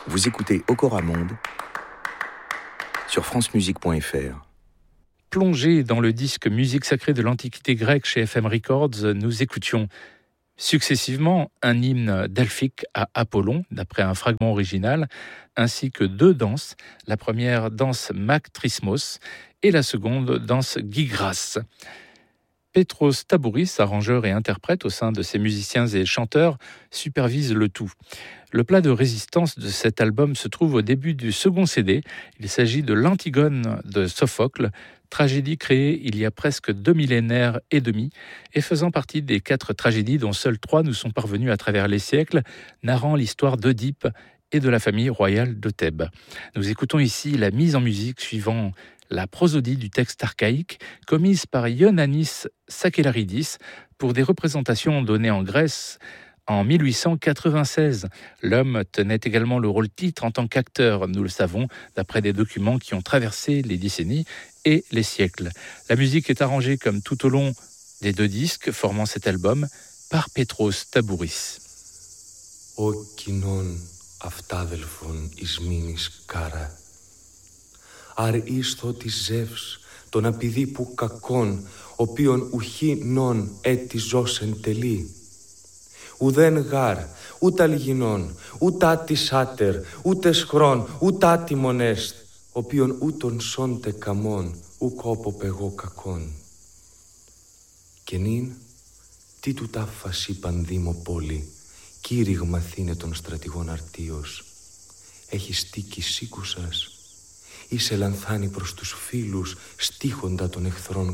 Vous écoutez Okora Monde sur francemusique.fr. Plongé dans le disque Musique sacrée de l'Antiquité grecque chez FM Records, nous écoutions successivement un hymne delphique à Apollon, d'après un fragment original, ainsi que deux danses, la première danse Maktrismos et la seconde danse Gigras. Petros Tabouris, arrangeur et interprète au sein de ses musiciens et chanteurs, supervise le tout. Le plat de résistance de cet album se trouve au début du second CD. Il s'agit de l'Antigone de Sophocle, tragédie créée il y a presque 2 millénaires et demi et faisant partie des 4 tragédies dont seules 3 nous sont parvenues à travers les siècles, narrant l'histoire d'Œdipe et de la famille royale de Thèbes. Nous écoutons ici la mise en musique suivant la prosodie du texte archaïque commise par Ioannis Sakellarides pour des représentations données en Grèce en 1896. L'homme tenait également le rôle titre en tant qu'acteur, nous le savons, d'après des documents qui ont traversé les décennies et les siècles. La musique est arrangée comme tout au long des 2 disques formant cet album par Petros Tabouris. Ο κοινών αυτάδελφων εις μήνης κάρα. Αρ ίστο της Ζεύς, τον απειδίπου κακόν, οποίον ουχή νον έτη ζώσεν τελεί. Ουδέν γάρ, ούτα λιγινών, ούτα της άτερ, ούτε σχρόν, ούτα τιμονέστ, οποίον ούτων σόντε καμών, ουκ όποπεγώ κακόν. Και νυν, τι του τάφας είπαν δήμο πόλη, κήρυγμα θύνε των στρατηγών αρτίος. Έχει στήκη σήκουσας, είσαι λανθάνει προς τους φίλους, στίχοντα των εχθρών